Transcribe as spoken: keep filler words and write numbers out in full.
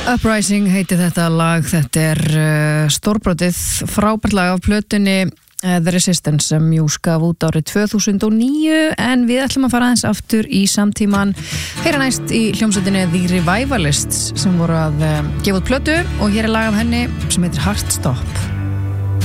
Uprising heiti þetta lag, þetta er uh, stórbrotið, frábært lag af plötunni uh, The Resistance sem Muse gaf út árið tvö þúsund og níu, en við ætlum að fara aðeins aftur í samtíman, heyra næst í hljómsveitinni The Revivalists sem voru að uh, gefa út plötu og hér er lag af henni sem heitir Heartstop.